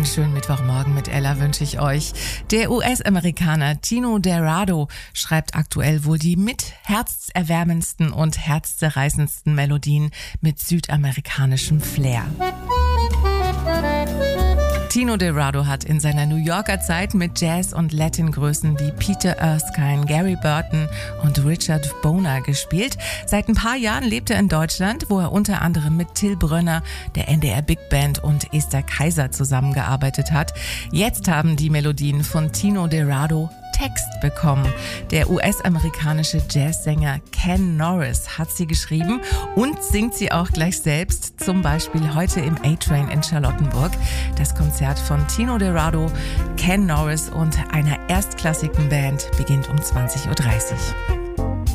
Einen schönen Mittwochmorgen mit Ella wünsche ich euch. Der US-Amerikaner Tino Derado schreibt aktuell wohl die mit herzerwärmendsten und herzzerreißendsten Melodien mit südamerikanischem Flair. Tino Derado hat in seiner New Yorker Zeit mit Jazz- und Latin-Größen wie Peter Erskine, Gary Burton und Richard Boner gespielt. Seit ein paar Jahren lebt er in Deutschland, wo er unter anderem mit Till Brönner, der NDR Big Band und Esther Kaiser zusammengearbeitet hat. Jetzt haben die Melodien von Tino Derado Text bekommen. Der US-amerikanische Jazzsänger Ken Norris hat sie geschrieben und singt sie auch gleich selbst, zum Beispiel heute im A-Train in Charlottenburg. Das Konzert von Tino Derado, Ken Norris und einer erstklassigen Band beginnt um 20.30 Uhr.